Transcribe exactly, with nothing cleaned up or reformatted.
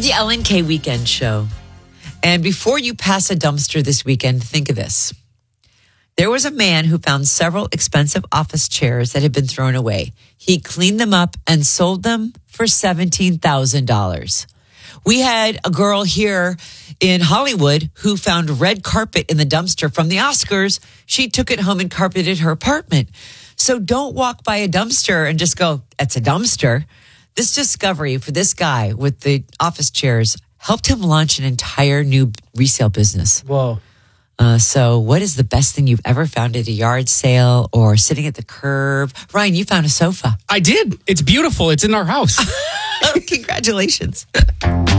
the Ellen K Weekend Show. And before you pass a dumpster this weekend, think of this. There was a man who found several expensive office chairs that had been thrown away. He cleaned them up and sold them for seventeen thousand dollars. We had a girl here in Hollywood who found red carpet in the dumpster from the Oscars. She took it home and carpeted her apartment. So don't walk by a dumpster and just go, that's a dumpster. This discovery for this guy with the office chairs helped him launch an entire new resale business. Whoa. Uh, so what is the best thing you've ever found at a yard sale or sitting at the curb? Ryan, you found a sofa. I did. It's beautiful. It's in our house. Congratulations.